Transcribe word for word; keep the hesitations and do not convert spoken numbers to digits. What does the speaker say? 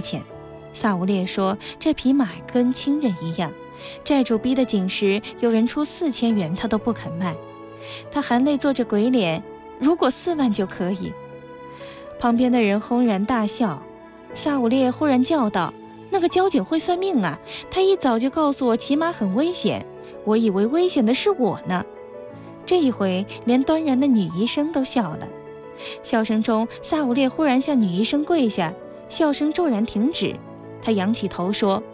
钱。萨武烈说这匹马跟亲人一样，债主逼得紧时，有人出四千元他都不肯卖。他含泪做着鬼脸，如果四万就可以。旁边的人轰然大笑。萨武烈忽然叫道：那个交警会算命啊，他一早就告诉我骑马很危险，我以为危险的是我呢。这一回连端然的女医生都笑了。笑声中，萨武烈忽然向女医生跪下，笑声骤然停止。他仰起头说：